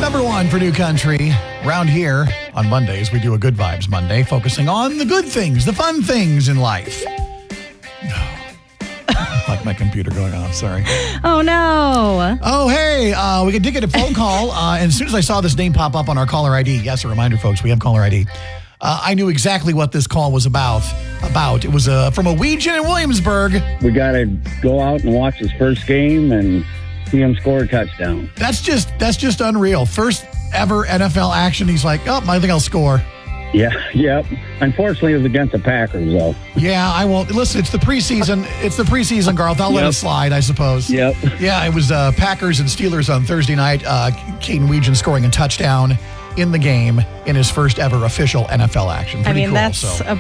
Number one for New Country. Around here on Mondays, we do a Good Vibes Monday, focusing on the good things, the fun things in life. Like my computer going off, sorry. Oh, no. Oh, hey, we did get a phone call, and as soon as I saw this name pop up on our caller ID, yes, a reminder, folks, we have caller ID. I knew exactly what this call was about. It was from a Weejan in Williamsburg. We got to go out and watch his first game and see him score a touchdown. That's just unreal. First ever NFL action. He's like, oh, I think I'll score. Yeah, yep. Unfortunately, it was against the Packers, though. Yeah, I won't. Listen, it's the preseason. It's the preseason, Garth. I'll let it slide, I suppose. Yep. Yeah, it was Packers and Steelers on Thursday night. Caden Weejan scoring a touchdown in the game in his first ever official NFL action. Pretty cool, that's a